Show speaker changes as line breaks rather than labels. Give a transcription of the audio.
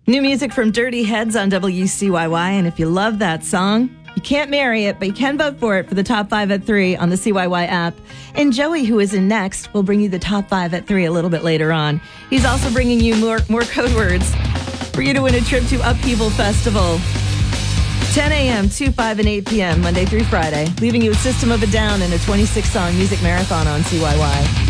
New music from Dirty Heads on WCYY, and if you love that song, you can't marry it, but you can vote for it for the top 5 at 3 on the CYY app. And Joey, who is in next, will bring you the top 5 at 3 a little bit later on. He's also bringing you more code words for you to win a trip to Upheaval Festival. 10 a.m., 2, 5, and 8 p.m., Monday through Friday, leaving you with System of a Down and a 26-song music marathon on CYY.